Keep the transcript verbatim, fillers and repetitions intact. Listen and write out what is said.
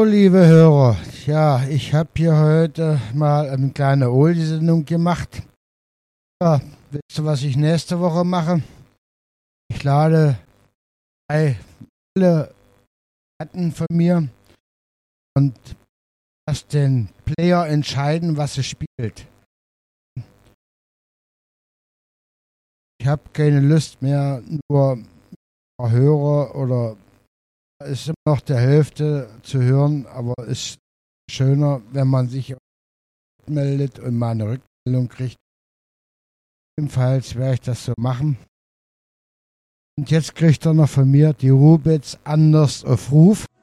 liebe Hörer. Ja, ich habe hier heute mal eine kleine Oldie-Sendung gemacht. Ja, wisst ihr, was ich nächste Woche mache? Ich lade drei viele Platten von mir und lasse den Player entscheiden, was er spielt. Ich habe keine Lust mehr, nur Hörer oder ist immer noch der Hälfte zu hören, aber es ist schöner, wenn man sich meldet und mal eine Rückmeldung kriegt. Ebenfalls werde ich das so machen. Und jetzt kriegt er noch von mir die Rubitz Anders auf Ruf.